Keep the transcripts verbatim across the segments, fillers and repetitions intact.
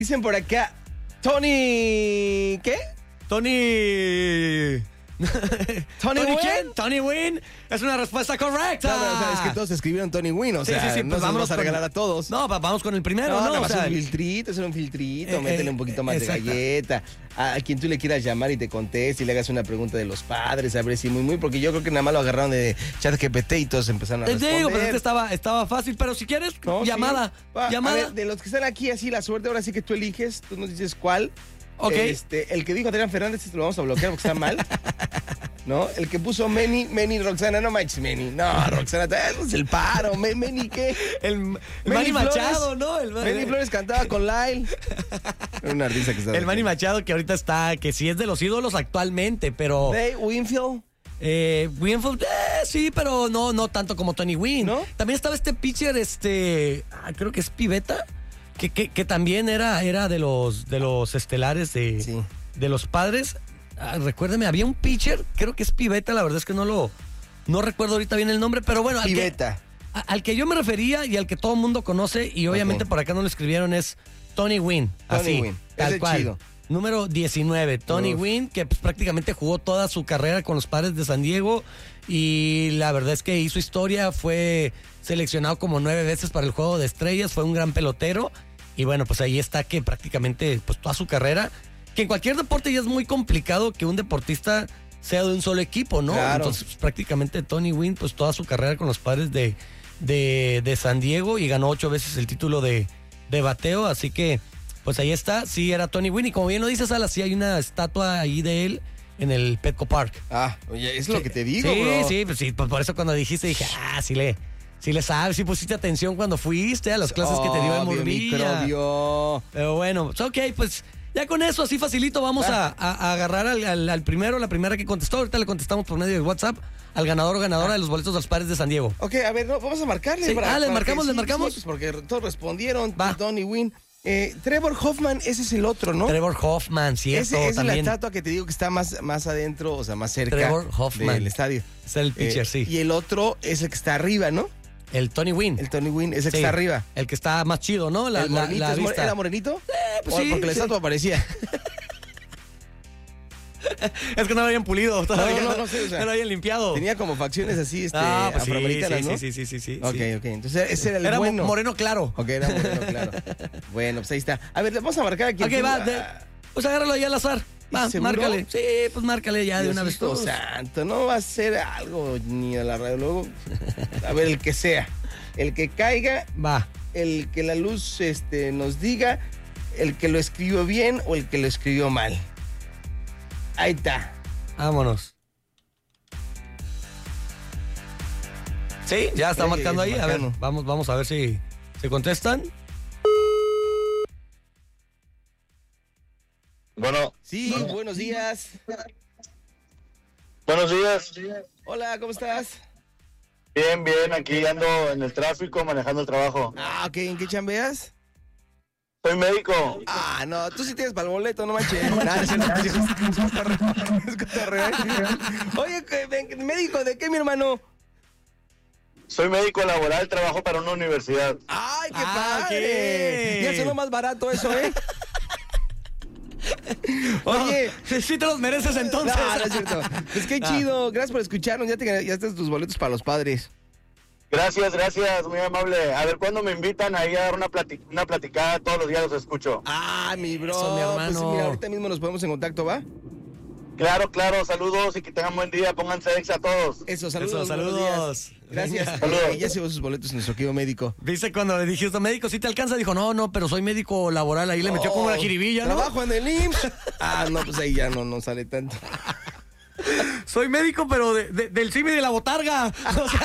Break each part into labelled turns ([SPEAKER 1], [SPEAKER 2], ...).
[SPEAKER 1] Dicen por acá, Tony... ¿Qué?
[SPEAKER 2] Tony...
[SPEAKER 1] ¿Tony,
[SPEAKER 2] ¿Tony
[SPEAKER 1] Wynn?
[SPEAKER 2] quién? Tony Wynn. Es una respuesta correcta.
[SPEAKER 1] No, pero, o sea, es que todos escribieron Tony Wynn, o
[SPEAKER 2] Sí,
[SPEAKER 1] sea,
[SPEAKER 2] sí, sí,
[SPEAKER 1] no
[SPEAKER 2] pues
[SPEAKER 1] se los
[SPEAKER 2] vámonos
[SPEAKER 1] vas a
[SPEAKER 2] con-
[SPEAKER 1] regalar a todos.
[SPEAKER 2] No, pa- vamos con el primero,
[SPEAKER 1] No,
[SPEAKER 2] ¿no?
[SPEAKER 1] nada
[SPEAKER 2] O
[SPEAKER 1] más
[SPEAKER 2] sea,
[SPEAKER 1] un filtrito, es un filtrito,
[SPEAKER 2] Eh,
[SPEAKER 1] métele
[SPEAKER 2] eh,
[SPEAKER 1] un poquito más
[SPEAKER 2] exacto.
[SPEAKER 1] de galleta, a, a quien tú le quieras llamar y te conteste y le hagas una pregunta de los padres, a ver si muy, muy, porque yo creo que nada más lo agarraron de ChatGPT y todos empezaron a
[SPEAKER 2] Te
[SPEAKER 1] responder.
[SPEAKER 2] digo, pero este estaba, estaba fácil, pero si quieres,
[SPEAKER 1] No,
[SPEAKER 2] llamada,
[SPEAKER 1] sí. Va,
[SPEAKER 2] llamada.
[SPEAKER 1] A ver, de los que están aquí, así la suerte, ahora sí que tú eliges, tú nos dices cuál.
[SPEAKER 2] Ok.
[SPEAKER 1] Este, el que dijo Adrián Fernández, este lo vamos a bloquear porque está mal. ¿No? El que puso Meni, Meni, Roxana, no manches, Meni. No, Roxana, eso es el paro. Me- Meni, ¿qué?
[SPEAKER 2] El, el
[SPEAKER 1] Manny
[SPEAKER 2] Manny
[SPEAKER 1] Flores.
[SPEAKER 2] Machado, ¿no? El,
[SPEAKER 1] Meni Flores cantaba con Lyle. Era una risa que estaba.
[SPEAKER 2] el Manny Machado que ahorita está, que sí es de los ídolos actualmente, pero...
[SPEAKER 1] Dave Winfield.
[SPEAKER 2] Eh, Winfield, eh, sí, pero no, no tanto como Tony Wynn.
[SPEAKER 1] ¿No?
[SPEAKER 2] También estaba este pitcher, este, ah, creo que es Pivetta, que, que, que también era, era de los de los estelares de,
[SPEAKER 1] Sí.
[SPEAKER 2] de los Padres. Ah, recuérdeme, había un pitcher, creo que es Pivetta, la verdad es que no lo, no recuerdo ahorita bien el nombre, pero bueno, al que,
[SPEAKER 1] Pivetta.
[SPEAKER 2] a- al que yo me refería y al que todo el mundo conoce, y obviamente
[SPEAKER 1] Ok.
[SPEAKER 2] por acá no lo escribieron, es Tony Wynn.
[SPEAKER 1] Tony
[SPEAKER 2] así,
[SPEAKER 1] Wynn,
[SPEAKER 2] tal
[SPEAKER 1] ese
[SPEAKER 2] cual.
[SPEAKER 1] chido.
[SPEAKER 2] Número diecinueve, Tony
[SPEAKER 1] Uf.
[SPEAKER 2] Wynn, que pues, prácticamente jugó toda su carrera con los Padres de San Diego y la verdad es que hizo historia, fue seleccionado como nueve veces para el Juego de Estrellas, fue un gran pelotero y bueno, pues ahí está que prácticamente pues toda su carrera, que en cualquier deporte ya es muy complicado que un deportista sea de un solo equipo, ¿no?
[SPEAKER 1] Claro.
[SPEAKER 2] Entonces pues, prácticamente Tony Wynn pues toda su carrera con los Padres de, de, de San Diego y ganó ocho veces el título de, de bateo, así que pues ahí está, sí era Tony Wynn y como bien lo dices, Ala, sí hay una estatua ahí de él en el Petco Park.
[SPEAKER 1] Ah, oye, es lo que te digo,
[SPEAKER 2] Sí,
[SPEAKER 1] bro.
[SPEAKER 2] sí, pues sí, pues por eso cuando dijiste dije, ah, sí le, sí le sabes, sí pusiste atención cuando fuiste a las clases que te dio en
[SPEAKER 1] Obvio,
[SPEAKER 2] Murvilla.
[SPEAKER 1] microbio.
[SPEAKER 2] Pero bueno, pues, ok, pues ya con eso, así facilito, vamos a, a- a agarrar al, al- al primero, la primera que contestó. Ahorita le contestamos por medio de WhatsApp al ganador o ganadora de los boletos de los Padres de San Diego.
[SPEAKER 1] Ok, a ver, no, vamos a marcarle.
[SPEAKER 2] Sí, ah, ¿les marcamos,
[SPEAKER 1] que-
[SPEAKER 2] les
[SPEAKER 1] sí,
[SPEAKER 2] marcamos?
[SPEAKER 1] sí, pues porque todos respondieron.
[SPEAKER 2] Va.
[SPEAKER 1] Tony Wynn. Eh, Trevor Hoffman, ese es el otro, ¿no?
[SPEAKER 2] Trevor Hoffman, cierto,
[SPEAKER 1] Ese, esa es la
[SPEAKER 2] también.
[SPEAKER 1] estatua que te digo que está más, más adentro, o sea, más cerca
[SPEAKER 2] Trevor Hoffman.
[SPEAKER 1] del estadio.
[SPEAKER 2] Es el pitcher,
[SPEAKER 1] Eh,
[SPEAKER 2] sí.
[SPEAKER 1] Y el otro es el que está arriba, ¿no?
[SPEAKER 2] El Tony Wynn.
[SPEAKER 1] El Tony Wynn, ese que
[SPEAKER 2] Sí,
[SPEAKER 1] está arriba.
[SPEAKER 2] El que está más chido, ¿no? La,
[SPEAKER 1] el
[SPEAKER 2] la-
[SPEAKER 1] morenito,
[SPEAKER 2] la
[SPEAKER 1] es more-
[SPEAKER 2] vista.
[SPEAKER 1] ¿era morenito?
[SPEAKER 2] pues
[SPEAKER 1] O
[SPEAKER 2] sí,
[SPEAKER 1] porque la
[SPEAKER 2] sí.
[SPEAKER 1] estatua aparecía.
[SPEAKER 2] Es que no lo habían pulido todavía.
[SPEAKER 1] no, no sé, o sea,
[SPEAKER 2] no lo habían limpiado.
[SPEAKER 1] Tenía como facciones así, este,
[SPEAKER 2] ah, pues sí,
[SPEAKER 1] afroamericanas,
[SPEAKER 2] sí,
[SPEAKER 1] ¿no?
[SPEAKER 2] sí, sí, sí, sí,
[SPEAKER 1] Ok,
[SPEAKER 2] sí.
[SPEAKER 1] ok. Entonces ese era el
[SPEAKER 2] Era mo-
[SPEAKER 1] bueno.
[SPEAKER 2] moreno claro.
[SPEAKER 1] Ok, era moreno, claro. Bueno, pues ahí está. A ver, le vamos a marcar aquí.
[SPEAKER 2] Ok, va. de- pues agárralo ahí al azar. Va,
[SPEAKER 1] ¿Seguro?
[SPEAKER 2] márcale. Sí, pues márcale ya de una vez
[SPEAKER 1] Diosito
[SPEAKER 2] todos.
[SPEAKER 1] santo, no va a ser algo ni a la radio. Luego, a ver, el que sea. El que caiga,
[SPEAKER 2] Va.
[SPEAKER 1] el que la luz este, nos diga, el que lo escribió bien o el que lo escribió mal. Ahí está.
[SPEAKER 2] Vámonos. Sí, ya está
[SPEAKER 1] Sí,
[SPEAKER 2] marcando ahí. A ver,
[SPEAKER 1] marcando.
[SPEAKER 2] vamos, vamos a ver si se contestan.
[SPEAKER 3] Bueno,
[SPEAKER 1] Sí, buenos días.
[SPEAKER 3] buenos días.
[SPEAKER 1] Hola, ¿cómo estás?
[SPEAKER 3] Bien, bien, aquí ando en el tráfico manejando el trabajo.
[SPEAKER 1] Ah, ok, ¿en qué chambeas?
[SPEAKER 3] Soy médico.
[SPEAKER 1] Ah, no, tú sí tienes para el boleto, no manches. Nah, no es cierto, es cotorreo, es cotorreo, ¿eh? Oye, que- ven, médico, ¿de qué, mi hermano?
[SPEAKER 3] Soy médico laboral, trabajo para una universidad.
[SPEAKER 1] ¡Ay, qué
[SPEAKER 2] Ah,
[SPEAKER 1] padre!
[SPEAKER 2] ok.
[SPEAKER 1] Ya sonó más barato eso, ¿eh? Oye,
[SPEAKER 2] No, sí, sí te los mereces entonces.
[SPEAKER 1] no, no es cierto. Pues qué
[SPEAKER 2] Ah.
[SPEAKER 1] chido, gracias por escucharnos. Ya te ya estás tus boletos para los padres.
[SPEAKER 3] Gracias, gracias, muy amable. A ver, ¿cuándo me invitan ahí a dar una, plati- una platicada? Todos los días los escucho.
[SPEAKER 1] Ah, mi bro.
[SPEAKER 2] Eso, mi hermano.
[SPEAKER 1] Pues mira, ahorita mismo nos ponemos en contacto, ¿va?
[SPEAKER 3] Claro, claro, saludos y que tengan buen día. Pónganse ex a todos.
[SPEAKER 1] Eso, saludos.
[SPEAKER 2] Eso,
[SPEAKER 1] buenos
[SPEAKER 2] saludos.
[SPEAKER 1] días. Gracias.
[SPEAKER 2] Venga.
[SPEAKER 3] Saludos.
[SPEAKER 1] Eh, ya se llevó sus boletos nuestro querido médico.
[SPEAKER 2] ¿Viste cuando le dijiste médico si te alcanza? Dijo, no, no, pero soy médico laboral. Ahí le metió como la jiribilla, ¿no?
[SPEAKER 1] Trabajo en el I M S S. Ah, no, pues ahí ya no, no sale tanto.
[SPEAKER 2] Soy médico, pero de- de- del C I M I de la botarga. O sea,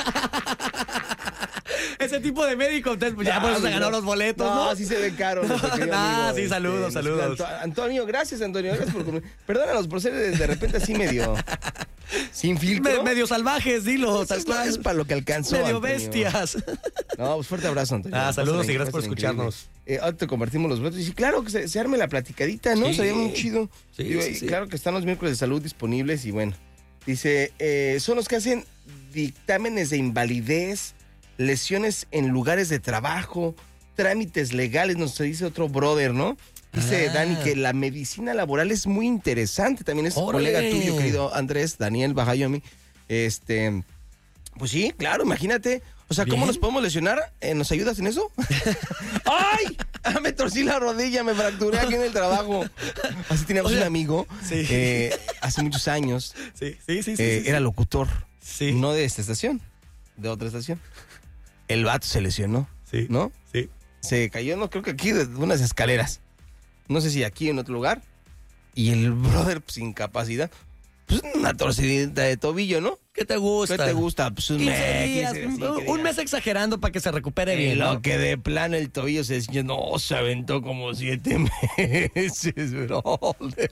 [SPEAKER 2] ese tipo de médico. Entonces, pues ya por eso se ganó los boletos, ¿no?
[SPEAKER 1] No, sí se ve caro. nuestro querido
[SPEAKER 2] Ah,
[SPEAKER 1] amigo,
[SPEAKER 2] sí, saludos,
[SPEAKER 1] nos-
[SPEAKER 2] saludos.
[SPEAKER 1] Anto- Antonio, gracias, Antonio. Gracias por comer. Perdónanos por ser de, de repente así medio. Sin filtro.
[SPEAKER 2] Me- medio salvajes, dilo.
[SPEAKER 1] Eso
[SPEAKER 2] tal
[SPEAKER 1] es,
[SPEAKER 2] cual.
[SPEAKER 1] es para lo que alcanzó.
[SPEAKER 2] Medio
[SPEAKER 1] Antonio.
[SPEAKER 2] bestias.
[SPEAKER 1] No, pues fuerte abrazo, Antonio.
[SPEAKER 2] Ah, saludos
[SPEAKER 1] Pásale,
[SPEAKER 2] y gracias por
[SPEAKER 1] pásale
[SPEAKER 2] escucharnos.
[SPEAKER 1] increíble. Eh, ahora te compartimos los boletos. Y sí, claro que se, se arme la platicadita, ¿no?
[SPEAKER 2] Sí.
[SPEAKER 1] Sería muy chido.
[SPEAKER 2] Sí,
[SPEAKER 1] Digo,
[SPEAKER 2] sí,
[SPEAKER 1] y
[SPEAKER 2] sí.
[SPEAKER 1] Claro que están los miércoles de salud disponibles y bueno. Dice, eh, son los que hacen dictámenes de invalidez, lesiones en lugares de trabajo, trámites legales, nos dice otro brother, ¿no? Dice
[SPEAKER 2] Ah.
[SPEAKER 1] Dani que la medicina laboral es muy interesante. También es
[SPEAKER 2] ¡Órale!
[SPEAKER 1] colega tuyo, querido Andrés, Daniel Bajayomi. Este, pues sí, claro, imagínate. O sea, ¿cómo
[SPEAKER 2] Bien.
[SPEAKER 1] nos podemos lesionar? Eh, ¿Nos ayudas en eso? ¡Ay! Ah, me torcí la rodilla, me fracturé aquí en el trabajo. Así teníamos
[SPEAKER 2] Oye,
[SPEAKER 1] un amigo
[SPEAKER 2] sí.
[SPEAKER 1] eh, hace muchos años.
[SPEAKER 2] Sí, sí, sí.
[SPEAKER 1] eh, era locutor.
[SPEAKER 2] Sí.
[SPEAKER 1] No de esta estación, de otra estación. El vato se lesionó,
[SPEAKER 2] Sí.
[SPEAKER 1] ¿no?
[SPEAKER 2] Sí.
[SPEAKER 1] Se cayó, no creo que aquí, de unas escaleras. No sé si aquí en otro lugar. Y el brother, pues, sin capacidad. Pues una torcidita de tobillo, ¿no?
[SPEAKER 2] ¿Qué te gusta?
[SPEAKER 1] ¿Qué te gusta? Pues un
[SPEAKER 2] quince
[SPEAKER 1] mes,
[SPEAKER 2] días,
[SPEAKER 1] quince,
[SPEAKER 2] un,
[SPEAKER 1] sí, que
[SPEAKER 2] un
[SPEAKER 1] digas.
[SPEAKER 2] mes exagerando para que se recupere
[SPEAKER 1] Y
[SPEAKER 2] bien,
[SPEAKER 1] lo
[SPEAKER 2] ¿no?
[SPEAKER 1] que de plano el tobillo se decía, no, se aventó como siete meses, brother.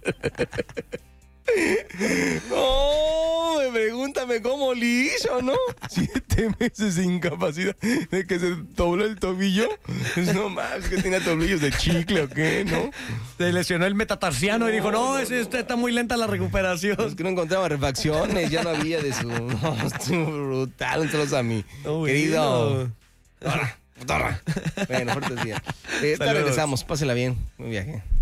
[SPEAKER 1] No, me pregúntame cómo le hizo, ¿no? Siete meses de incapacidad de que se dobló el tobillo. Pues no más, que tenía tobillos de chicle o qué, ¿no?
[SPEAKER 2] Se lesionó el metatarsiano y dijo, no, ese, este está muy lenta la recuperación.
[SPEAKER 1] Es que no encontraba refacciones, ya no había de su... No, estuvo brutal, un saludo a mi
[SPEAKER 2] Oh,
[SPEAKER 1] querido...
[SPEAKER 2] bueno.
[SPEAKER 1] Torra, torra. Bueno, fuertes días. Eh, ahorita
[SPEAKER 2] Saludos.
[SPEAKER 1] regresamos, pásela bien, buen viaje.